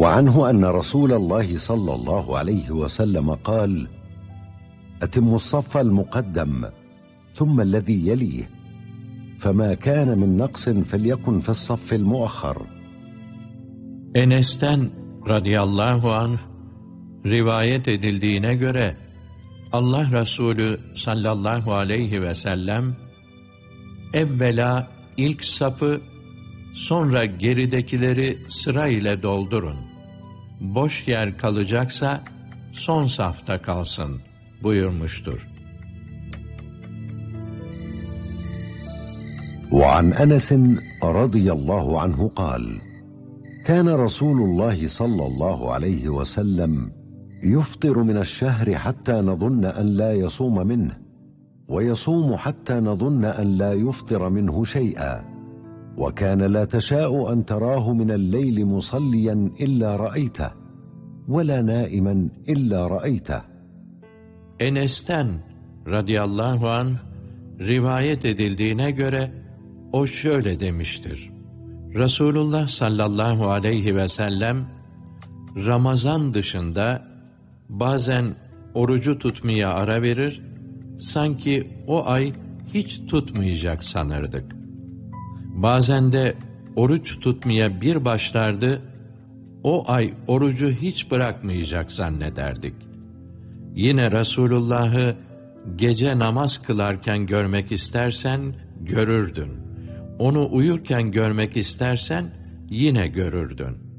وعنه أن رسول الله صلى الله عليه وسلم قال: أتموا الصف المقدم ثم الذي يليه، فما كان من نقص فليكن في الصف المؤخر. Enes'ten radıyallahu anh rivayet edildiğine göre Allah Resulü sallallahu aleyhi ve sellem evvela ilk safı, sonra geridekileri sıra ile doldurun. Boş yer kalacaksa son safta kalsın buyurmuştur. وعن أنس رضي الله عنه قال: كان رسول الله صلى الله عليه وسلم يفطر من الشهر حتى نظن أن لا يصوم منه، ويصوم حتى نظن أن لا يفطر منه شيئا، وكان لا تشاء أن تراه من الليل مصليا إلا رأيته، ولا نائما إلا رأيته. Enes'ten radıyallahu anh rivayet edildiğine göre o şöyle demiştir: Resulullah sallallahu aleyhi ve sellem Ramazan dışında bazen orucu tutmaya ara verir, sanki o ay hiç tutmayacak sanırdık. Bazen de oruç tutmaya bir başlardı, o ay orucu hiç bırakmayacak zannederdik. Yine Resulullah'ı gece namaz kılarken görmek istersen görürdün. Onu uyurken görmek istersen yine görürdün.